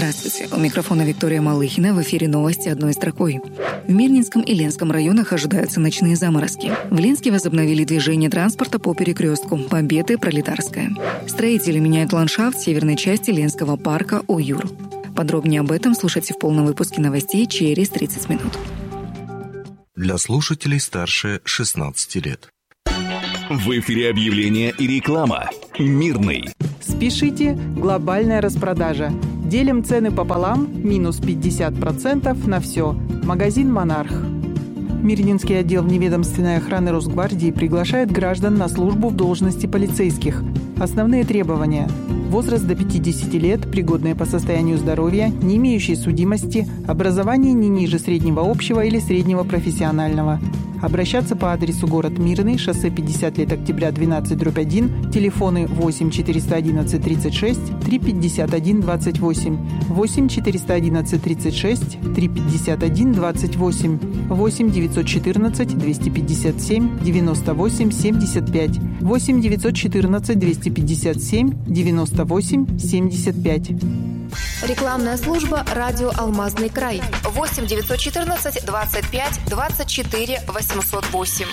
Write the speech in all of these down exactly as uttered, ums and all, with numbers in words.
Здравствуйте. У микрофона Виктория Малыхина. В эфире новости одной строкой. В Мирнинском и Ленском районах ожидаются ночные заморозки. В Ленске возобновили движение транспорта по перекрестку Победы Пролетарская. Строители меняют ландшафт северной части Ленского парка Уюр. Подробнее об этом слушайте в полном выпуске новостей через тридцать минут. Для слушателей старше шестнадцати лет. В эфире объявления и реклама. Мирный. Спешите, глобальная распродажа. Делим цены пополам, минус пятьдесят процентов на все. Магазин «Монарх». Мирнинский отдел вневедомственной охраны Росгвардии приглашает граждан на службу в должности полицейских. Основные требования: возраст до пятидесяти лет, пригодное по состоянию здоровья, не имеющие судимости, образование не ниже среднего общего или среднего профессионального. Обращаться по адресу город Мирный, шоссе пятьдесят лет октября, двенадцать дробь один, телефоны восемь четыреста одиннадцать тридцать шесть три пятьдесят один двадцать восемь, восемь четыреста одиннадцать тридцать шесть три пятьдесят один двадцать восемь, восемь девятьсот четырнадцать двести пятьдесят семь девяносто восемь семьдесят пять, восемь девятьсот четырнадцать двести пятьдесят семь девяносто восемь семьдесят пять. Рекламная служба «Радио Алмазный край». восемь девятьсот четырнадцать двадцать пять двадцать четыре восемьсот восемь.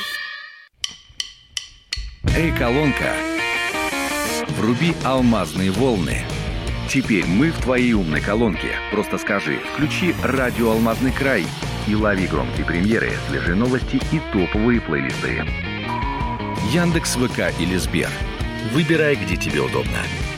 Эй, колонка, вруби алмазные волны. Теперь мы в твоей умной колонке. Просто скажи: включи «Радио Алмазный край» и лови громкие премьеры, свежие новости и топовые плейлисты. Яндекс, ВК или Сбер. Выбирай, где тебе удобно.